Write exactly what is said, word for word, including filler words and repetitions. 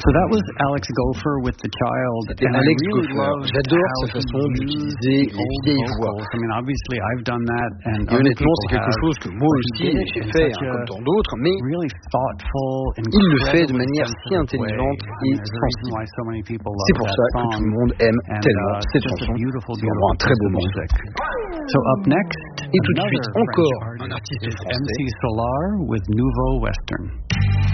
So that was Alex Gopher with The Child. C'était And I Alex really Gopher. loved J'adore how sa he façon used d'utiliser the les old vieilles voix. vocals. I mean, obviously I've done that, and Et other honnêtement, people c'est quelque have, chose que moi but he aussi did it j'ai in fait, such hein, a comme tant d'autres, mais really thoughtful, il le fait de incredibly manière si sensitive intelligente way. et I mean, there's a reason sensible. why so many people love C'est pour that ça que song. tout le monde aime And, tellement uh, cette just a chanson. beautiful, C'est vraiment beautiful un très beau piece of morceau. music. So up next, Et tout de suite, another encore French un artist artiste is français. M C Solar with Nouveau Western.